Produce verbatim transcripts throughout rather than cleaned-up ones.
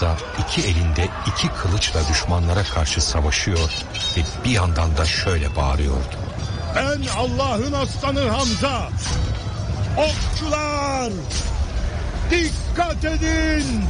Hamza iki elinde iki kılıçla düşmanlara karşı savaşıyor ve bir yandan da şöyle bağırıyordu: Ben Allah'ın aslanı Hamza. Okçular, dikkat edin.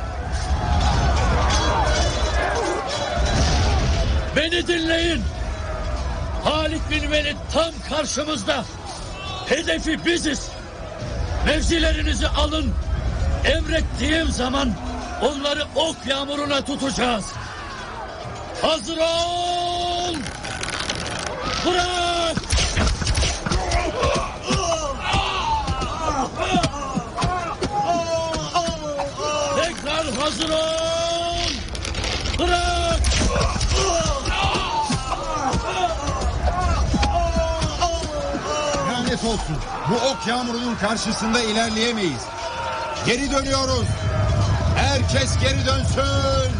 Beni dinleyin. Halid bin Velid tam karşımızda. Hedefi biziz. Mevzilerinizi alın. Emrettiğim zaman onları ok yağmuruna tutacağız. Hazır ol. Bırak. Tekrar hazır ol. Bırak. Lanet olsun. Bu ok yağmurunun karşısında ilerleyemeyiz. Geri dönüyoruz. Herkes geri dönsün.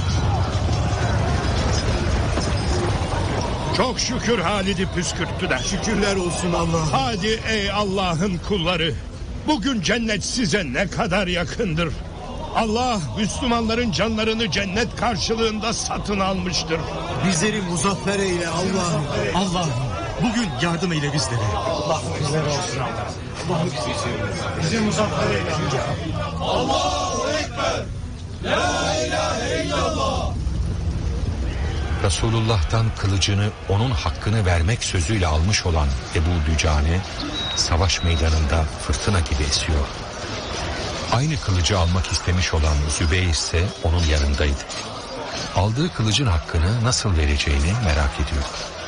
Çok şükür Halid'i püskürttüler. Şükürler olsun Allah'a. Hadi ey Allah'ın kulları. Bugün cennet size ne kadar yakındır. Allah Müslümanların canlarını cennet karşılığında satın almıştır. Bizleri muzaffer eyle Allah'ım. Allah'ım bugün yardım eyle bizlere. Allah bizlere olsun Allah. Bizi muzaffer eyle. Allahu Ekber. La ilahe illallah. Resulullah'tan kılıcını onun hakkını vermek sözüyle almış olan Ebu Dücane savaş meydanında fırtına gibi esiyor. Aynı kılıcı almak istemiş olan Zübeyir ise onun yanındaydı. Aldığı kılıcın hakkını nasıl vereceğini merak ediyor.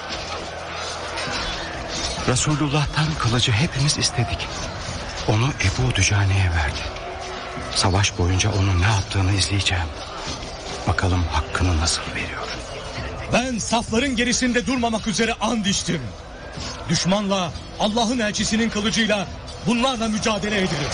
Resulullah'tan kılıcı hepimiz istedik. Onu Ebu Dücane'ye verdi. Savaş boyunca onun ne yaptığını izleyeceğim. Bakalım hakkını nasıl veriyor. Ben safların gerisinde durmamak üzere and içtim. Düşmanla, Allah'ın elçisinin kılıcıyla bunlarla mücadele edilir.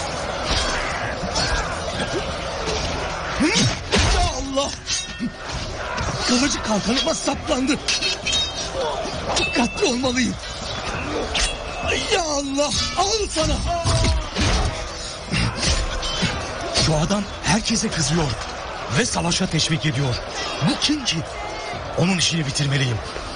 Ya Allah! Kılıcı kalkanıma saplandı. Dikkatli olmalıyım. Ya Allah! Al sana! Şu adam herkese kızıyor ve savaşa teşvik ediyor. Bu kim ki? Onun işini bitirmeliyim.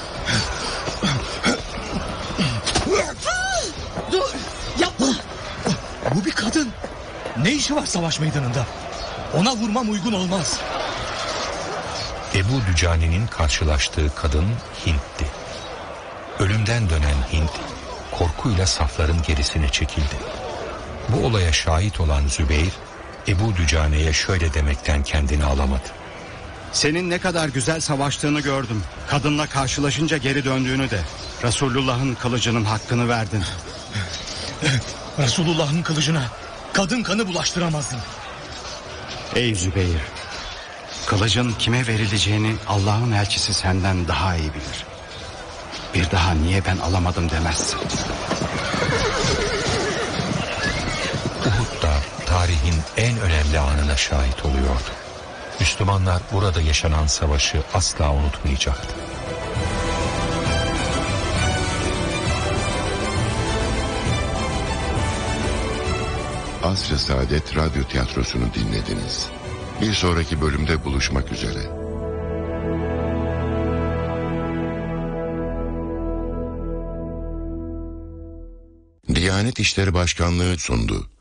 Dur, yapma. Bu bir kadın. Ne işi var savaş meydanında? Ona vurmam uygun olmaz. Ebu Dücane'nin karşılaştığı kadın Hint'ti. Ölümden dönen Hint korkuyla safların gerisine çekildi. Bu olaya şahit olan Zübeyir Ebu Dücane'ye şöyle demekten kendini alamadı: Senin ne kadar güzel savaştığını gördüm. Kadınla karşılaşınca geri döndüğünü de. Resulullah'ın kılıcının hakkını verdin. Resulullah'ın kılıcına kadın kanı bulaştıramazdın. Ey Zübeyir, kılıcın kime verileceğini Allah'ın elçisi senden daha iyi bilir. Bir daha niye ben alamadım demezsin. Uhud da tarihin en önemli anına şahit oluyordu. Müslümanlar burada yaşanan savaşı asla unutmayacaktı. Asr-ı Saadet Radyo Tiyatrosu'nu dinlediniz. Bir sonraki bölümde buluşmak üzere. Diyanet İşleri Başkanlığı sundu.